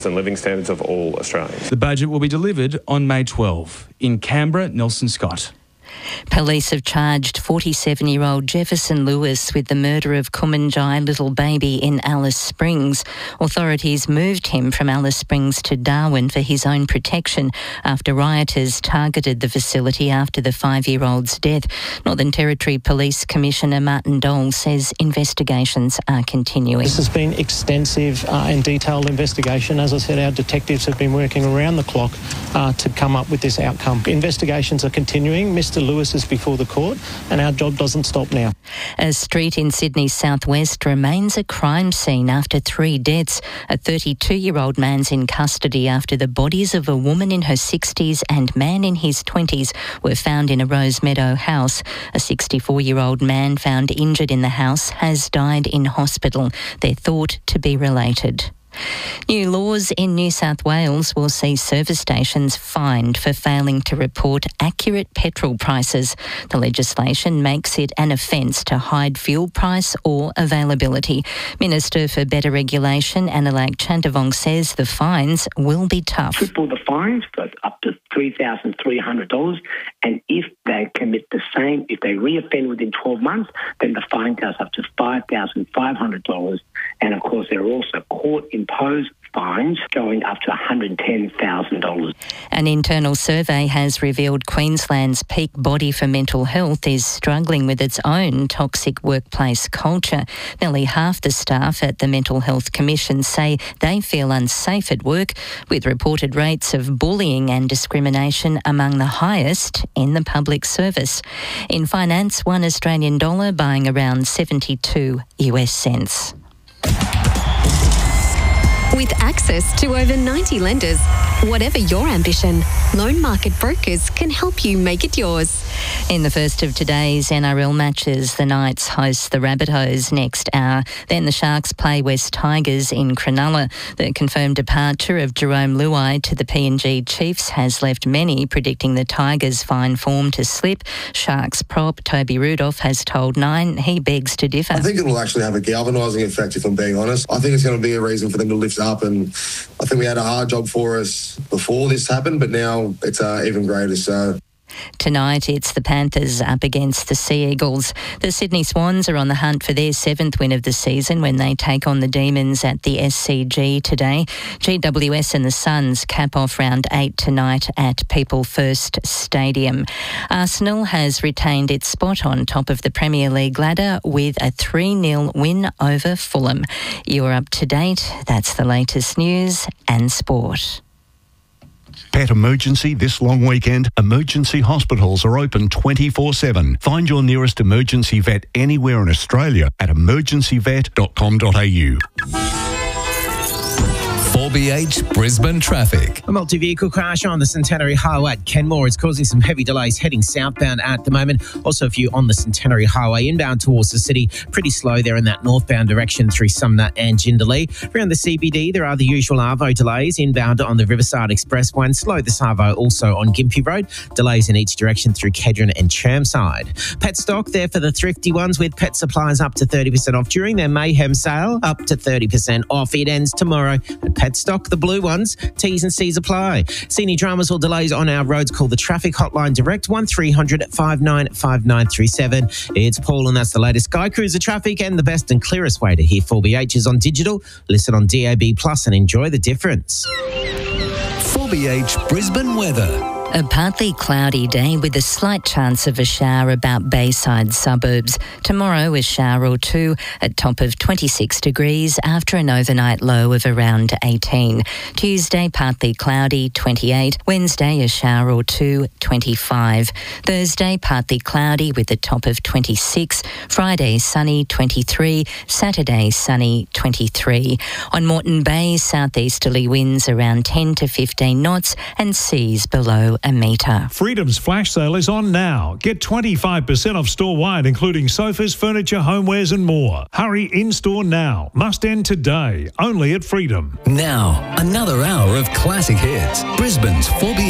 and living standards of all Australians. The budget will be delivered on May 12. In Canberra, Nelson Scott. Police have charged 47-year-old Jefferson Lewis with the murder of Kumanjai little baby in Alice Springs. Authorities moved him from Alice Springs to Darwin for his own protection after rioters targeted the facility after the 5-year-old's death. Northern Territory Police Commissioner Martin Dole says investigations are continuing. This has been extensive and detailed investigation. As I said, our detectives have been working around the clock to come up with this outcome. Investigations are continuing. Mr. Lewis is before the court and our job doesn't stop now. A street in Sydney's southwest remains a crime scene after 3 deaths. A 32-year-old man's in custody after the bodies of a woman in her 60s and man in his 20s were found in a Rosemeadow house. A 64-year-old man found injured in the house has died in hospital. They're thought to be related. New laws in New South Wales will see service stations fined for failing to report accurate petrol prices. The legislation makes it an offence to hide fuel price or availability. Minister for Better Regulation, Annalak Chantavong, says the fines will be tough. Triple the fines for up to $3,300, and if they commit the same, if they reoffend within 12 months, then the fine goes up to $5,500. And of course, there are also court-imposed fines going up to $110,000. An internal survey has revealed Queensland's peak body for mental health is struggling with its own toxic workplace culture. Nearly half the staff at the Mental Health Commission say they feel unsafe at work, with reported rates of bullying and discrimination among the highest in the public service. In finance, $1 Australian dollar buying around 72 US cents. With access to over 90 lenders, whatever your ambition, Loan Market Brokers can help you make it yours. In the first of today's NRL matches, the Knights host the Rabbitohs next hour. Then the Sharks play West Tigers in Cronulla. The confirmed departure of Jerome Luai to the PNG Chiefs has left many predicting the Tigers' fine form to slip. Sharks prop Toby Rudolph has told Nine he begs to differ. I think it will actually have a galvanising effect, if I'm being honest. I think it's going to be a reason for them to lift up, and I think we had a hard job for us before this happened, but now it's even greater. So tonight, it's the Panthers up against the Sea Eagles. The Sydney Swans are on the hunt for their 7th win of the season when they take on the Demons at the SCG today. GWS and the Suns cap off round 8 tonight at People First Stadium. Arsenal has retained its spot on top of the Premier League ladder with a 3-0 win over Fulham. You're up to date. That's the latest news and sport. Pet emergency this long weekend? Emergency hospitals are open 24/7. Find your nearest emergency vet anywhere in Australia at emergencyvet.com.au. 4BH Brisbane traffic. A multi-vehicle crash on the Centenary Highway at Kenmore is causing some heavy delays heading southbound at the moment. Also a few on the Centenary Highway inbound towards the city. Pretty slow there in that northbound direction through Sumner and Jindalee. Around the CBD, there are the usual Arvo delays inbound on the Riverside Expressway and slow this Arvo also on Gympie Road. Delays in each direction through Kedron and Chermside. Pet stock there for the thrifty ones with pet supplies up to 30% off during their Mayhem sale. Up to 30% off. It ends tomorrow at Pet Stock, the blue ones. T's and C's apply. See any dramas or delays on our roads, call the traffic hotline direct 1300 595937. It's Paul and that's the latest Sky Cruiser traffic, and the best and clearest way to hear 4BH is on digital. Listen on DAB Plus and enjoy the difference. 4BH Brisbane weather. A partly cloudy day with a slight chance of a shower about Bayside suburbs. Tomorrow a shower or two at top of 26 degrees after an overnight low of around 18. Tuesday partly cloudy, 28. Wednesday a shower or two, 25. Thursday partly cloudy with a top of 26. Friday sunny, 23. Saturday sunny, 23. On Moreton Bay, southeasterly winds around 10 to 15 knots and seas below a metre. Freedom's flash sale is on now. Get 25% off store-wide, including sofas, furniture, homewares and more. Hurry in-store now. Must end today. Only at Freedom. Now, another hour of classic hits. Brisbane's 4BH